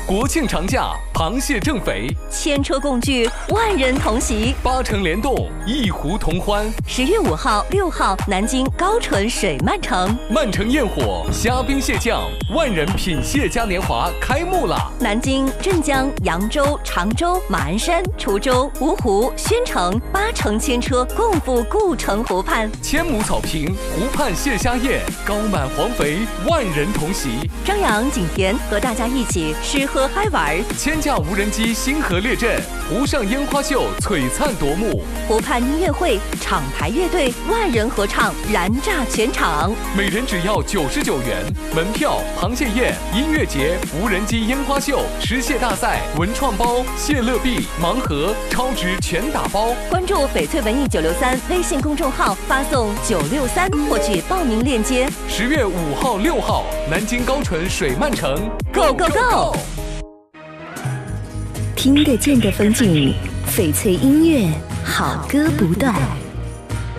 国庆长假，螃蟹正肥， 千车共聚，万人同喜 ，8城联动，一湖同欢。 10月5号、6号，南京高淳水漫城， 漫城焰火，虾兵蟹将，万人品蟹嘉年华开幕啦！ 南京、镇江、扬州、常州、马鞍山、滁州、芜湖、宣城8城千车共赴故城湖畔， 千亩草坪，湖畔蟹虾宴，高满黄肥，万人同喜。 张扬、景甜和大家一起吃喝嗨玩， 千架无人机星河列阵，湖上烟花秀璀璨夺目， 湖畔音乐会，厂牌乐队，万人合唱，燃炸全场， 每人只要99元。门票、螃蟹宴、音乐节、无人机烟花秀、吃蟹大赛、文创包、蟹乐币、盲盒，超值全打包。 关注翡翠文艺963微信公众号，发送963获取报名链接。 10月5号、6号，南京高淳水漫城 ，Go Go Go！ 听得见的风景，翡翠音乐，好歌不断。